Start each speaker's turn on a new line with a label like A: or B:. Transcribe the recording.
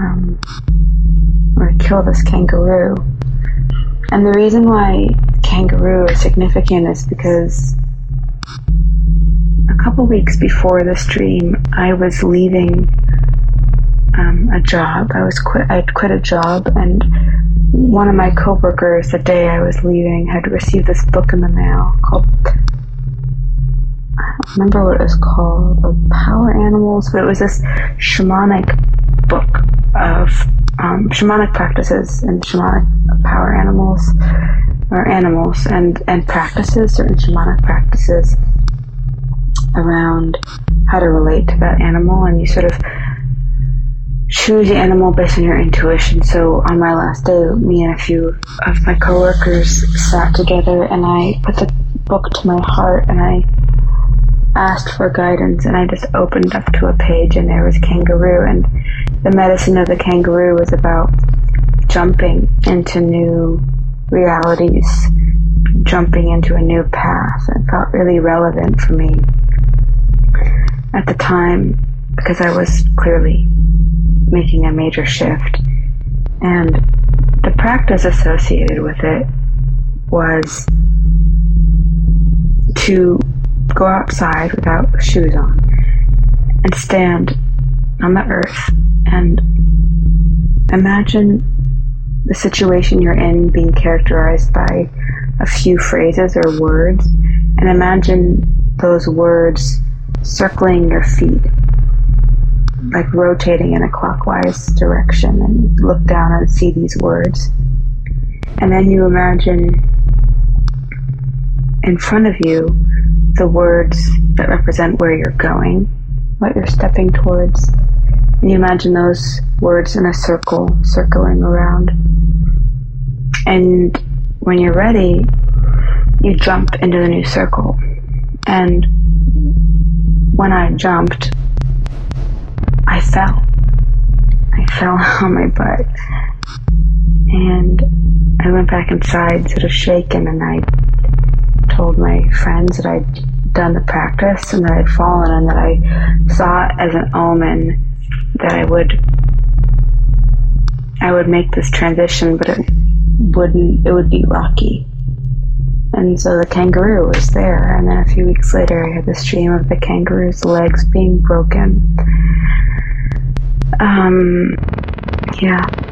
A: or kill this kangaroo. And the reason why kangaroo is significant is because a couple weeks before this dream, I was leaving a job. I'd quit a job, and one of my coworkers, the day I was leaving, had received this book in the mail called, I don't remember what it was called, like Power Animals, but it was this shamanic book of shamanic practices and shamanic power animals, or animals and practices, certain shamanic practices around how to relate to that animal, and you sort of choose the animal based on your intuition. So on my last day, me and a few of my coworkers sat together, and I put the book to my heart, and I asked for guidance, and I just opened up to a page, and there was kangaroo, and the medicine of the kangaroo was about jumping into new realities, jumping into a new path. It felt really relevant for me at the time, because I was clearly making a major shift, and the practice associated with it was to go outside without shoes on and stand on the earth and imagine the situation you're in being characterized by a few phrases or words, and imagine those words circling your feet, like rotating in a clockwise direction, and look down and see these words. And then you imagine in front of you the words that represent where you're going, what you're stepping towards. And you imagine those words in a circle, circling around. And when you're ready, you jump into the new circle. And when I jumped, I fell. I fell on my butt. And I went back inside, sort of shaken, and I told my friends that I'd done the practice and that I'd fallen, and that I saw it as an omen that I would make this transition, but it would be rocky. And so the kangaroo was there, and then a few weeks later I had this dream of the kangaroo's legs being broken. Yeah.